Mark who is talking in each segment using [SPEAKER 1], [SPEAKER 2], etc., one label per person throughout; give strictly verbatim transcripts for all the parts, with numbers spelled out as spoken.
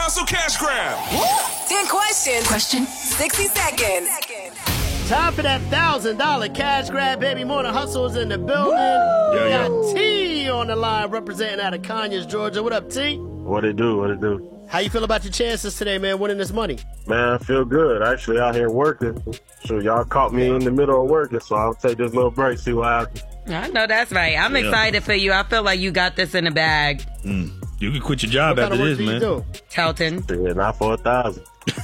[SPEAKER 1] Hustle Cash Grab.
[SPEAKER 2] ten questions. Question. sixty seconds.
[SPEAKER 3] Time for that one thousand dollars cash grab, baby. Morning Hustle is in the building.
[SPEAKER 4] Yeah,
[SPEAKER 3] We
[SPEAKER 4] yeah.
[SPEAKER 3] got T on the line representing out of Conyers, Georgia. What up, T?
[SPEAKER 5] What it do? What it do?
[SPEAKER 3] How you feel about your chances today, man, winning this money?
[SPEAKER 5] Man, I feel good. Actually, out here working. So y'all caught me in the middle of working, so I'll take this little break, see what happens.
[SPEAKER 6] I know that's right. I'm
[SPEAKER 4] Yeah.
[SPEAKER 6] excited for you. I feel like you got this in the bag.
[SPEAKER 4] Mm. You can quit your job
[SPEAKER 3] What kind
[SPEAKER 4] after
[SPEAKER 3] of work
[SPEAKER 4] this,
[SPEAKER 3] do you
[SPEAKER 4] man.
[SPEAKER 3] do?
[SPEAKER 6] Telton.
[SPEAKER 5] Yeah, not for a thousand.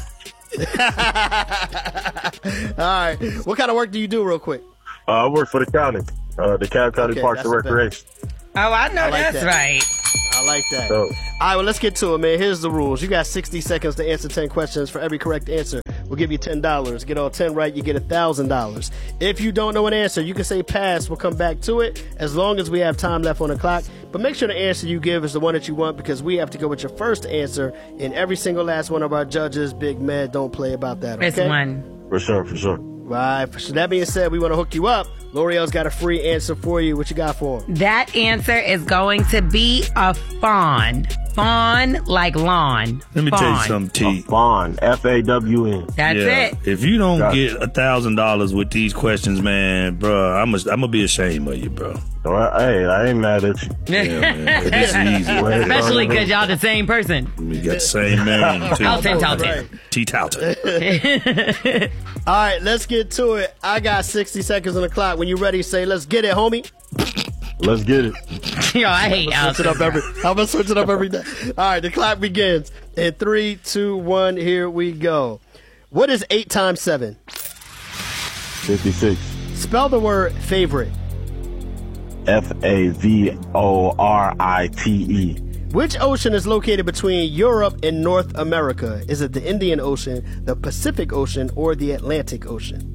[SPEAKER 3] All right. What kind of work do you do, real quick?
[SPEAKER 5] Uh, I work for the county, uh, the Cobb County
[SPEAKER 3] Okay,
[SPEAKER 5] Parks and
[SPEAKER 3] that's better.
[SPEAKER 5] Recreation.
[SPEAKER 6] Oh, I know
[SPEAKER 3] I like
[SPEAKER 6] that's
[SPEAKER 3] that.
[SPEAKER 6] right.
[SPEAKER 3] I like that.
[SPEAKER 5] So,
[SPEAKER 3] All right, well, let's get to it, man. Here's the rules. You got sixty seconds to answer ten questions. For every correct answer, we'll give you ten dollars. Get all ten right, you get one thousand dollars. If you don't know an answer, you can say pass. We'll come back to it as long as we have time left on the clock. But make sure the answer you give is the one that you want, because we have to go with your first answer. And every single last one of our judges, Big Mad, don't play about that, okay?
[SPEAKER 6] It's one.
[SPEAKER 5] for sure, for sure.
[SPEAKER 3] Right. So that being said, we want to hook you up. L'Oreal's got a free answer for you. What you got for him?
[SPEAKER 6] That answer is going to be a fawn. Fawn like lawn.
[SPEAKER 4] Let me
[SPEAKER 6] fawn.
[SPEAKER 4] tell you something,
[SPEAKER 5] A
[SPEAKER 4] T.
[SPEAKER 5] fawn, F A W N.
[SPEAKER 6] That's
[SPEAKER 4] yeah,
[SPEAKER 6] it.
[SPEAKER 4] if you don't
[SPEAKER 5] Gotcha.
[SPEAKER 4] get a thousand dollars with these questions, man, bro, I'm I'm gonna be ashamed of you, bro.
[SPEAKER 5] Well, hey, I ain't mad at you.
[SPEAKER 4] Yeah, man. This is easy.
[SPEAKER 5] Well,
[SPEAKER 4] Man.
[SPEAKER 6] Especially because y'all the same person.
[SPEAKER 4] We got the same name too.
[SPEAKER 6] Talton, Talton.
[SPEAKER 3] Right.
[SPEAKER 4] T. Talton.
[SPEAKER 3] All right, let's get to it. I got sixty seconds on the clock. When you're ready, say, let's get it, homie.
[SPEAKER 5] Let's get it.
[SPEAKER 6] Yo, I hate
[SPEAKER 3] Switch it up
[SPEAKER 6] Alton.
[SPEAKER 3] every, I'm going to switch it up every day. All right, the clock begins. In three, two, one, here we go. What is eight times seven?
[SPEAKER 5] fifty-six.
[SPEAKER 3] Spell the word favorite.
[SPEAKER 5] F A V O R I T E.
[SPEAKER 3] Which ocean is located between Europe and North America? Is it the Indian Ocean, the Pacific Ocean, or the Atlantic Ocean?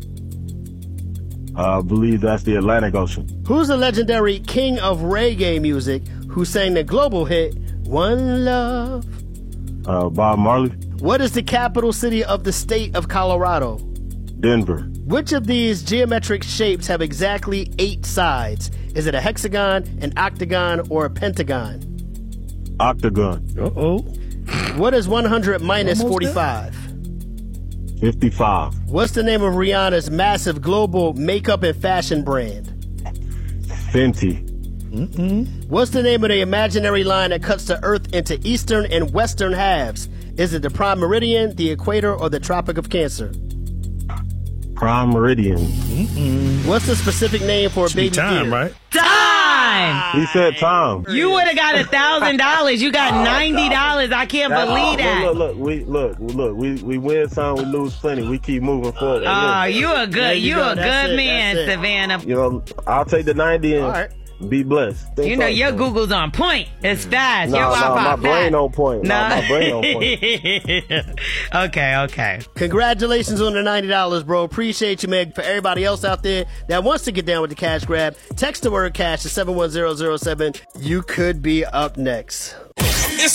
[SPEAKER 5] I believe that's the Atlantic Ocean.
[SPEAKER 3] Who's the legendary king of reggae music who sang the global hit One Love?
[SPEAKER 5] Uh, Bob Marley.
[SPEAKER 3] What is the capital city of the state of Colorado?
[SPEAKER 5] Denver.
[SPEAKER 3] Which of these geometric shapes have exactly eight sides? Is it a hexagon, an octagon, or a pentagon?
[SPEAKER 5] Octagon.
[SPEAKER 4] Uh-oh.
[SPEAKER 3] What is one hundred minus
[SPEAKER 4] Almost
[SPEAKER 3] forty-five?
[SPEAKER 5] fifty-five.
[SPEAKER 3] What's the name of Rihanna's massive global makeup and fashion brand?
[SPEAKER 5] Fenty.
[SPEAKER 3] What's the name of the imaginary line that cuts the Earth into eastern and western halves? Is it the prime meridian, the equator, or the Tropic of Cancer?
[SPEAKER 5] Prime Meridian.
[SPEAKER 3] What's the specific name for a
[SPEAKER 4] Should be
[SPEAKER 3] baby
[SPEAKER 4] time,
[SPEAKER 3] deer?
[SPEAKER 4] right?
[SPEAKER 6] Time.
[SPEAKER 5] He said Tom.
[SPEAKER 6] You would have got a thousand dollars. You got ninety dollars. I can't believe that.
[SPEAKER 5] Look, look, look, we look, look, we we win some, we lose plenty. We keep moving forward.
[SPEAKER 6] Oh,
[SPEAKER 5] Look,
[SPEAKER 6] you a
[SPEAKER 3] There
[SPEAKER 6] good,
[SPEAKER 3] you
[SPEAKER 6] you
[SPEAKER 3] go.
[SPEAKER 6] a
[SPEAKER 3] That's
[SPEAKER 6] good
[SPEAKER 3] it.
[SPEAKER 6] man,
[SPEAKER 3] That's it.
[SPEAKER 6] Savannah.
[SPEAKER 5] you know, I'll take the ninety and
[SPEAKER 3] All right.
[SPEAKER 5] be blessed. Think
[SPEAKER 6] You know
[SPEAKER 5] so.
[SPEAKER 6] your Google's on point. It's fast.
[SPEAKER 5] No,
[SPEAKER 6] your
[SPEAKER 5] no,
[SPEAKER 6] Wi-Fi
[SPEAKER 5] my brain
[SPEAKER 6] fast.
[SPEAKER 5] on point. No, my brain on
[SPEAKER 6] point. Okay, okay.
[SPEAKER 3] Congratulations on the ninety dollars, bro. Appreciate you, man. For everybody else out there that wants to get down with the cash grab, text the word cash to seven one zero zero seven. You could be up next.